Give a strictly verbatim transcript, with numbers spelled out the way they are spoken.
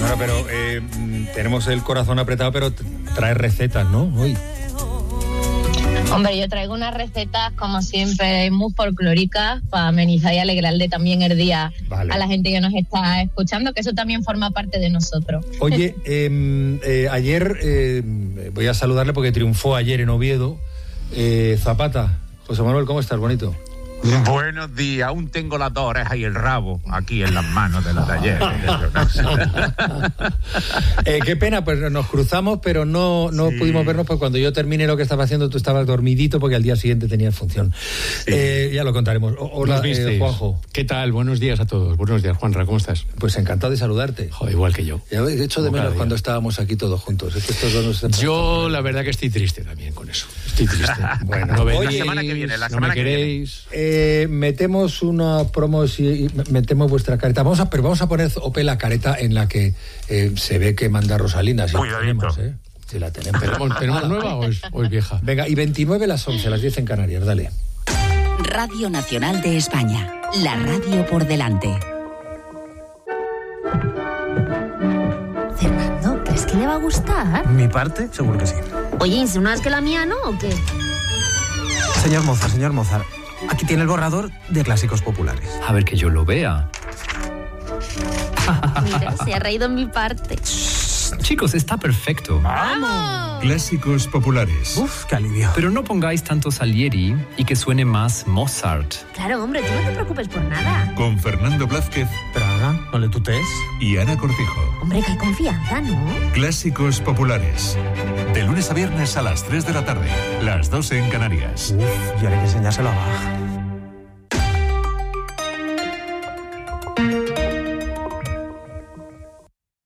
Bueno, pero eh, tenemos el corazón apretado, pero trae recetas, ¿no? Hoy. Hombre, yo traigo unas recetas, como siempre, muy folclóricas para amenizar y alegrarle también el día vale. a la gente que nos está escuchando, que eso también forma parte de nosotros. Oye, eh, eh, ayer, eh, voy a saludarle porque triunfó ayer en Oviedo, eh, Zapata. José Manuel, ¿cómo estás, bonito? Buenos días, aún tengo las dos orejas y el rabo aquí en las manos de la taller. eh, qué pena, pues nos cruzamos, pero no, no sí. pudimos vernos, pues cuando yo terminé lo que estaba haciendo tú estabas dormidito porque al día siguiente tenías función. Sí. Eh, ya lo contaremos. Hola, eh, Juanjo. ¿Qué tal? Buenos días a todos. Buenos días, Juanra, ¿cómo estás? Pues encantado de saludarte. Jo, igual que yo. Ya he hecho de menos cuando estábamos aquí todos juntos. Es que estos dos nos yo la verdad que estoy triste también con eso. Estoy triste. Bueno, no venís, la semana que viene, la no semana me que queréis. viene. Eh, metemos una promo y metemos vuestra careta. Vamos a, pero vamos a poner Ope la careta en la que eh, se ve que manda Rosalina. Si Cuidadito. Tenemos, ¿eh? Si la tenemos. ¿Tenemos, ¿tenemos nueva o es, o es vieja? Venga, y veintinueve las once, las diez en Canarias, dale. Radio Nacional de España. La radio por delante. Fernando, ¿crees que le va a gustar? Mi parte, seguro que sí. Oye, ¿insinúas que la mía no o qué? Señor Mozart, señor Mozart, aquí tiene el borrador de clásicos populares. A ver que yo lo vea. Mira, se ha reído en mi parte. Chicos, está perfecto. ¡Vamos! Clásicos populares. Uf, qué alivio. Pero no pongáis tanto Salieri y que suene más Mozart. Claro, hombre, tú no te preocupes por nada. Con Fernando Blázquez. Pero Ana, no le tutees. Y Ana Cortijo. Hombre, que hay confianza, ¿no? Clásicos populares. De lunes a viernes a las tres de la tarde. Las doce en Canarias. Uf, y ahora hay que enseñárselo a Bach.